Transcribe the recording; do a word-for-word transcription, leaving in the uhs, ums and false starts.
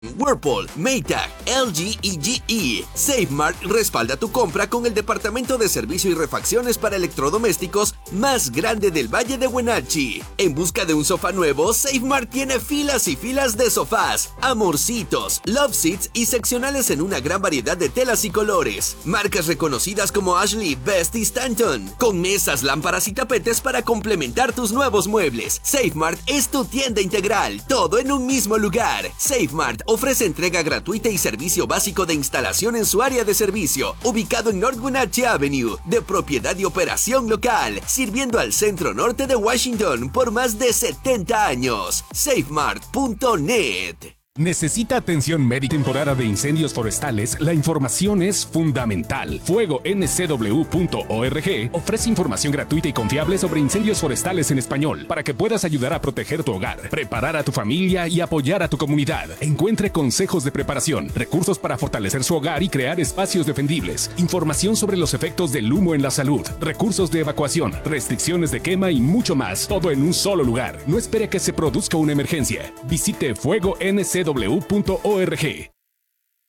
Whirlpool, Maytag, L G y G E. SafeMart respalda tu compra con el departamento de servicio y refacciones para electrodomésticos más grande del Valle de Wenatchee. En busca de un sofá nuevo, SafeMart tiene filas y filas de sofás, amorcitos, love seats y seccionales en una gran variedad de telas y colores. Marcas reconocidas como Ashley, Best y Stanton, con mesas, lámparas y tapetes para complementar tus nuevos muebles. SafeMart es tu tienda integral, todo en un mismo lugar. SafeMart ofrece entrega gratuita y servicio básico de instalación en su área de servicio, ubicado en North Wenatchee Avenue, de propiedad y operación local, sirviendo al centro norte de Washington por más de setenta años. safemart punto net. ¿Necesita atención médica en temporada de incendios forestales? La información es fundamental. Fuego N C W punto org ofrece información gratuita y confiable sobre incendios forestales en español para que puedas ayudar a proteger tu hogar, preparar a tu familia y apoyar a tu comunidad. Encuentre consejos de preparación, recursos para fortalecer su hogar y crear espacios defendibles, información sobre los efectos del humo en la salud, recursos de evacuación, restricciones de quema y mucho más, todo en un solo lugar. No espere que se produzca una emergencia. Visite Fuego N C W punto org.